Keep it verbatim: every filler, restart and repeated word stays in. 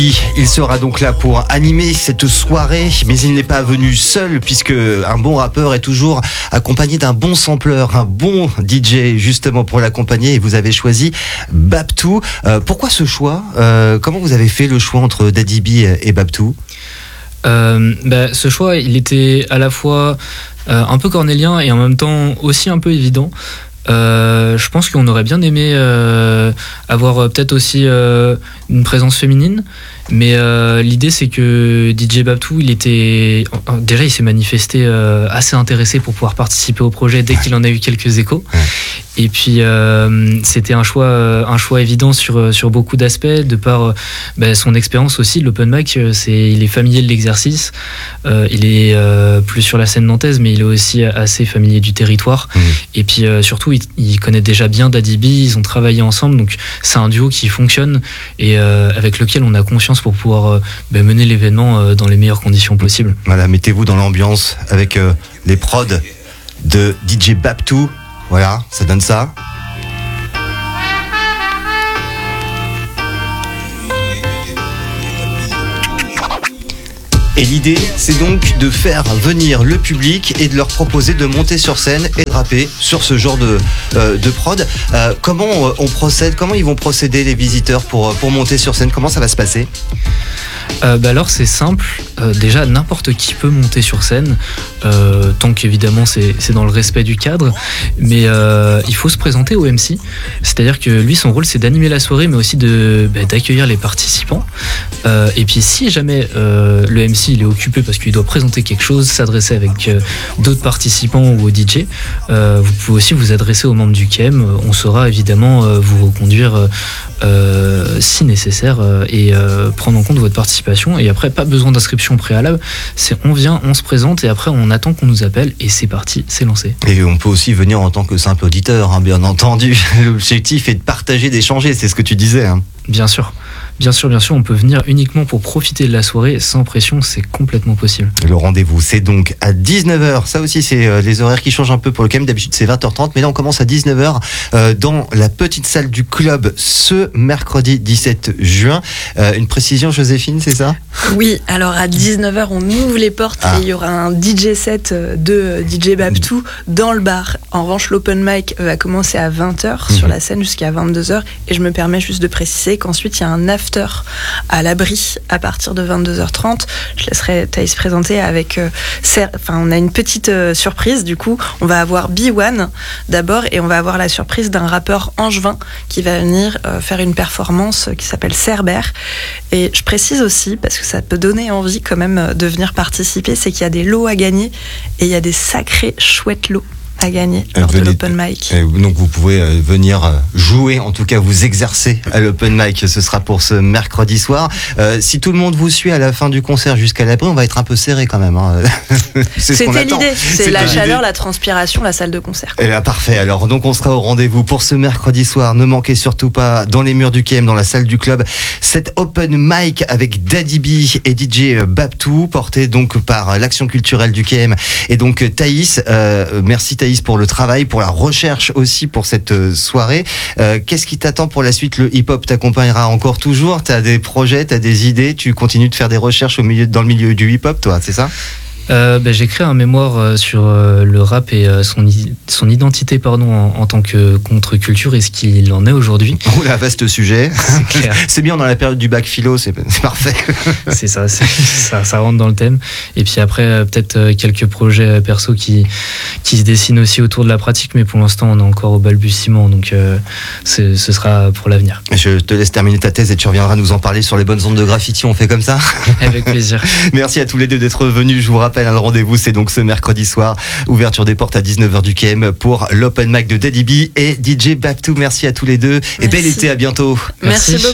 Il sera donc là pour animer cette soirée, mais il n'est pas venu seul puisque un bon rappeur est toujours accompagné d'un bon sampleur, un bon D J justement pour l'accompagner, et vous avez choisi Babtou. Euh, pourquoi ce choix euh, Comment vous avez fait le choix entre Daddy B et Babtou? euh, bah, Ce choix, il était à la fois euh, un peu cornélien et en même temps aussi un peu évident. Euh, je pense qu'on aurait bien aimé euh, avoir euh, peut-être aussi euh, une présence féminine, mais euh, l'idée c'est que D J Babtou, il était déjà il s'est manifesté euh, assez intéressé pour pouvoir participer au projet dès qu'il en a eu quelques échos. Et puis euh, c'était un choix un choix évident sur sur beaucoup d'aspects, de par euh, bah, son expérience aussi. L'open mic, c'est il est familier de l'exercice, euh, il est euh, plus sur la scène nantaise, mais il est aussi assez familier du territoire. Mmh. Et puis euh, surtout il, il connaît déjà bien Daddy B, ils ont travaillé ensemble, donc c'est un duo qui fonctionne et euh, avec lequel on a confiance pour pouvoir euh, bah, mener l'événement euh, dans les meilleures conditions possibles. Voilà, mettez-vous dans l'ambiance avec euh, les prods de D J Babtou. Voilà, ça donne ça. Et l'idée, c'est donc de faire venir le public et de leur proposer de monter sur scène et de rapper sur ce genre de, euh, de prod. Euh, comment on procède, comment ils vont procéder les visiteurs pour, pour monter sur scène? Comment ça va se passer? Euh, bah alors c'est simple, euh, déjà n'importe qui peut monter sur scène, euh, tant qu'évidemment c'est, c'est dans le respect du cadre, mais euh, il faut se présenter au M C, c'est-à-dire que lui son rôle c'est d'animer la soirée mais aussi de, bah, d'accueillir les participants, euh, et puis si jamais euh, le M C il est occupé parce qu'il doit présenter quelque chose, s'adresser avec euh, d'autres participants ou au D J, euh, vous pouvez aussi vous adresser aux membres du K E M, on saura évidemment euh, vous reconduire euh, euh, si nécessaire euh, et euh, prendre en compte votre participation. Et après, pas besoin d'inscription préalable, c'est on vient, on se présente et après on attend qu'on nous appelle et c'est parti, c'est lancé. Et on peut aussi venir en tant que simple auditeur, hein, bien entendu. L'objectif est de partager, d'échanger, c'est ce que tu disais. Hein. Bien sûr. Bien sûr, bien sûr, on peut venir uniquement pour profiter de la soirée sans pression, c'est complètement possible. Le rendez-vous, c'est donc à dix-neuf heures. Ça aussi, c'est euh, les horaires qui changent un peu pour le K E M. D'habitude, c'est vingt heures trente, mais là, on commence à dix-neuf heures euh, dans la petite salle du club ce mercredi dix-sept juin. Euh, une précision, Joséphine, c'est ça? Oui, alors à dix-neuf heures, on ouvre les portes ah. et il y aura un D J set de D J Babtou dans le bar. En revanche, l'open mic va commencer à vingt heures mmh. sur la scène jusqu'à vingt-deux heures. Et je me permets juste de préciser qu'ensuite, il y a un after à l'abri à partir de vingt-deux heures trente. Je laisserai Thaïs présenter avec euh, ser- enfin on a une petite euh, surprise. Du coup on va avoir B un d'abord et on va avoir la surprise d'un rappeur angevin qui va venir euh, faire une performance qui s'appelle Cerber. Et je précise aussi, parce que ça peut donner envie quand même de venir participer, c'est qu'il y a des lots à gagner et il y a des sacrés chouettes lots à gagner lors de l'open mic. Donc vous pouvez venir jouer, en tout cas vous exercer à l'open mic. Ce sera pour ce mercredi soir. Euh, si tout le monde vous suit à la fin du concert jusqu'à l'abri, on va être un peu serré quand même. Hein. C'est C'était ce qu'on attend. l'idée. C'est C'était la l'idée. chaleur, la transpiration, la salle de concert. Et là, parfait. Alors donc on sera au rendez-vous pour ce mercredi soir. Ne manquez surtout pas dans les murs du K E M, dans la salle du club, cet open mic avec Daddy B et D J Babtou, porté donc par l'action culturelle du K E M. Et donc Thaïs, euh, merci Thaïs pour le travail, pour la recherche aussi pour cette soirée. Euh, qu'est-ce qui t'attend pour la suite? Le hip-hop t'accompagnera encore toujours? T'as des projets, t'as des idées? Tu continues de faire des recherches au milieu, dans le milieu du hip-hop, toi, c'est ça? Euh, bah, j'ai créé un mémoire euh, sur euh, le rap et euh, son, i- son identité pardon, en, en tant que contre-culture et ce qu'il en est aujourd'hui. Oh la vaste sujet. C'est clair. C'est bien dans la période du bac philo, c'est, c'est parfait. C'est ça, c'est, ça, ça rentre dans le thème. Et puis après, euh, peut-être euh, quelques projets euh, perso qui, qui se dessinent aussi autour de la pratique, mais pour l'instant, on est encore au balbutiement, donc euh, c'est, ce sera pour l'avenir. Je te laisse terminer ta thèse et tu reviendras nous en parler sur les bonnes ondes de graffiti. On fait comme ça? Avec plaisir. Merci à tous les deux d'être venus. Je vous rappelle, le rendez-vous, c'est donc ce mercredi soir. Ouverture des portes à dix-neuf heures du K E M pour l'open mic de Daddy B et D J Babtou. Merci à tous les deux. Merci. Et bel été, à bientôt. Merci, Merci beaucoup.